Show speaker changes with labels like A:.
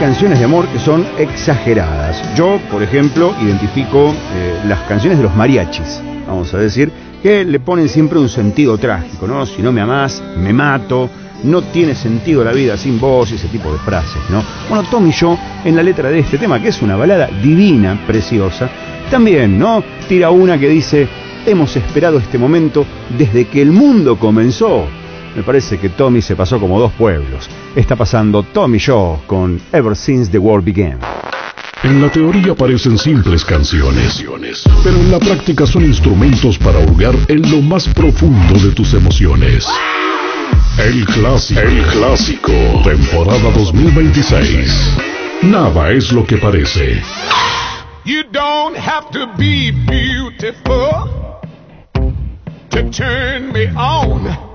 A: canciones de amor que son exageradas. Yo, por ejemplo, identifico las canciones de los mariachis, vamos a decir, que le ponen siempre un sentido trágico, ¿no? Si no me amás, me mato, no tiene sentido la vida sin vos, ese tipo de frases, ¿no? Bueno, Tom y yo, en la letra de este tema, que es una balada divina, preciosa, también, ¿no? Tira una que dice: hemos esperado este momento desde que el mundo comenzó. Me parece que Tommy se pasó como dos pueblos. Está pasando Tom y yo con Ever Since the World Began.
B: En la teoría parecen simples canciones, pero en la práctica son instrumentos para hurgar en lo más profundo de tus emociones. El clásico, temporada 2026. Nada es lo que parece.
C: You don't have to be beautiful to turn me on.